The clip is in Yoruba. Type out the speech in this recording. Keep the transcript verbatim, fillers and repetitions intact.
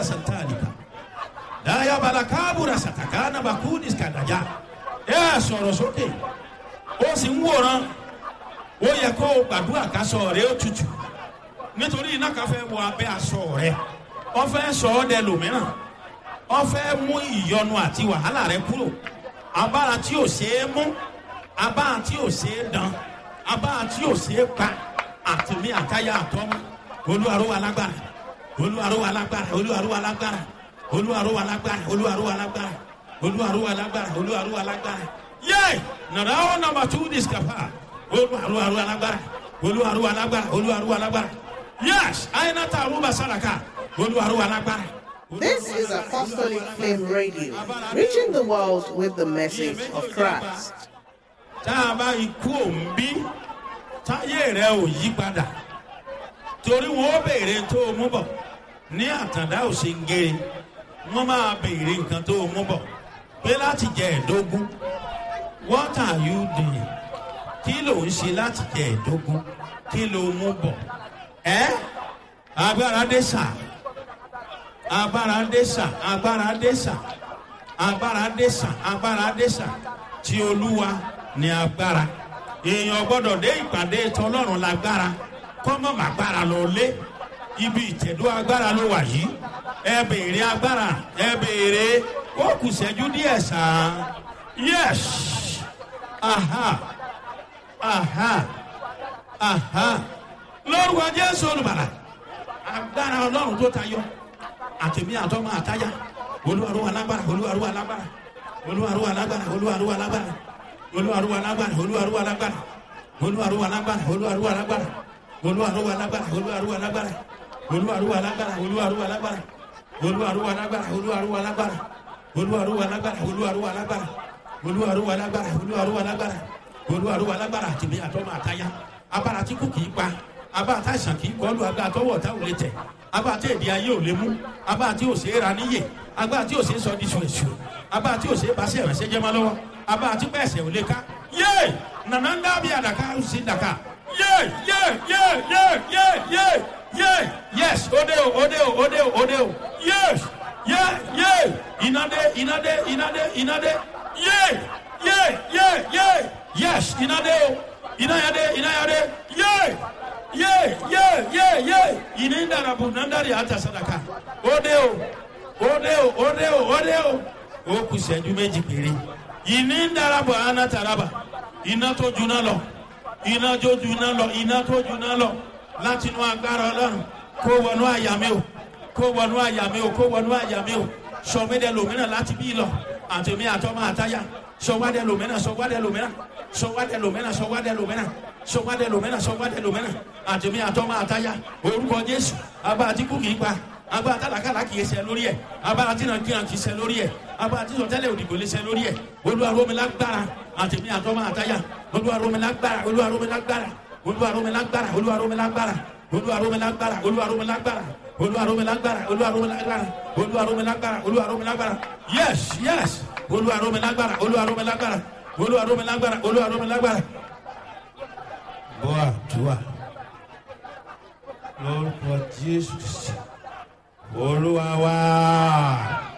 santalika. Daya balakabura satakana bakudis kadaya. Ẹ sọ̀rọ̀ sókè. Ó sì ń wòran. Ó yẹ kó o gbàdúrà kásọ rẹ ó tutù. Nítorí iná kan fẹ́ wọ abẹ́ aṣọ rẹ. Ó fẹ́ sọ ọ́ dẹ lòmíràn. Ó fẹ́ mú ìyọnu àti wàhálà rẹ kúrò. Abára tí ò ṣeé mú. Abára tí ò ṣeé dán. Abára tí ò ṣeé pa. Àtìmí àtayá àtọ́mú. Olúwa ró wa lágbára. Olúwa ró wa lágbára. Olúwa ró wa lágbára. Olúwa ró wa lágbára. Olúwa ró wa lágbára. Olúwa ró wa lágbára. Olúwa ró wa lágbára. Yé! Nàdá ó nàmbà tú dìskàpá. Olúwa ró wa lágbára. Olúwa ró wa lágbára. Olúwa ró wa lágbára. Yes! Àyìnátà àrùbà sàràkà. Olúwa ró wa lágbára. This is Apostolic Flame Radio, reaching the world with the message of Christ. Tá a bá ikú òǹbí, táyé rẹ̀ ò yí padà. Torí wọn ó béèrè tó o mú bọ̀. Ní àtàndá ò ṣe ń gé. Wọ́n máa béèrè nǹkan tó o mú bọ̀. Pé láti jẹ ẹ̀dógún. What are you doing? Kí ló ń ṣe láti jẹ ẹ̀dógún? Kí ló mú bọ̀? Ẹ́ agbára dé sà. Agbára dé sà. Agbára dé sà. Agbára dé sà. Agbára dé sà. Tí Olúwa ní agbára. Èèyàn gbọ́dọ̀ dé ìpàdé tọlọ́run lágbára. Kọ́mọ̀ màgbára lọ lé. Ibi ìtẹ̀dó agbára ló wà yìí. Ẹ béèrè agbára. Ẹ béèrè. Ó kù ṣẹ́jú díẹ̀ sà. Yes. Aha. Aha. Aha. Lórúkọ Jésù Olùgbàlà. Agbára Ọlọ́run tó tayọ. Àtẹ̀mí àtọ́mọ àtáyà. Olúwa ró wa lágbára. Olúwa ró wa lágbára. Olúwa ró wa lágbára. Olúwa ró wa lágbára. Olúwa ró wa lágbára. Olúwa ró wa lágbára. Olúwa ró wa lágbára. Olúwa ró wa lágbára. Olúwa ró wa lágbára. Olúwa ró wa lágbára. Olúwa ró wa lágbára. Olúwa ró wa lágbára. Olúwa ró wa lágbára. Olúwa ró wa lágbára. Olúwa ró wa lágbára. Olúwa ró wa lágbára. Olúwa ró wa lágbára. Olúwa ró wa lágbára. Olúwa ró wa lágbára. Àtẹ̀mí àtọ́mọ àtáyà. Abára tí kò kì í pa. Abára tá ìsàn kì í kọlu. Agbára tọwọ́ ọ̀tá ò lè tẹ̀. Abára tí èdè ayé ò lè mú. Abára tí ò ṣe é ra níyè. Agbára tí ò ṣe é sọ di ṣùṣù. Abára tí ò ṣe é bá sí ẹ̀rẹ̀ṣẹ̀ jẹ́ mọ́ lọ́wọ́. Abára tí bẹ́ẹ̀ sẹ̀ ò lè ká. Yé! Nànà ń dábìí àdàkà ó sì dàkà. Yé! Yé! Yé! Yé! Yé! Yé! Yé! Yes! Ode o! Ode o! Ode o! Ode o! Yes! Yé! Yé! Inade! Inade! Inade! Inade! Yé! Yé! Yé! Yé! Yes! Inade o! Inayade! Inayade! Yé! Yé! Yé! Yé! Yé! Inindarabu nandari ata sadaka. Ode o! Ode o! Ode o! Ode o! Ó kù ṣẹ́jú méjì péré. Inindarabu anataraba. Iná tó juná lọ. Iná tó juná lọ. Iná tó juná lọ. Láti inú agbára Ọlọ́run. Kó wọnú àyà mi o. Kó wọnú àyà mi o. Kó wọnú àyà mi o. Sọmídẹ lòmíràn láti bí lọ. Àtẹ̀mí àtọ́mọ àtáyà. Sọwádẹ lòmíràn. Sọwádẹ lòmíràn. Sọwádẹ lòmíràn. Sọwádẹ lòmíràn. Sọwádẹ lòmíràn. Sọwádẹ lòmíràn. Àtẹ̀mí àtọ́mọ àtáyà. Orúkọ Jésù. Abá àti kú kì í pa. Abá àtàlàkàlà kì í ṣe lórí ẹ̀. Abá àti nàkìràn kì í ṣe lórí ẹ̀. Abá àti sọtẹ́lẹ̀ òdìgbò lè ṣe lórí ẹ̀. Olúwa ró mi lágbára. Àtẹ̀mí àtọ́mọ àtáyà. Olúwa ró mi lágbára. Olúwa ró mi lágbára. Olúwa ró mi lágbára. Olúwa ró mi lágbára. Olúwa ró mi lágbára. Olúwa ró mi lágbára. Olúwa ró mi lágbára. Olúwa ró mi lágbára. Olúwa ró mi lágbára. Olúwa ró mi lágbára. Yes, yes. Olúwa ró mi lágbára. Olúwa ró mi lágbára. Olúwa ró mi lágbára. Olúwa ró mi lágbára. Boa, tua. Lórúkọ Jésù. Olúwa wa.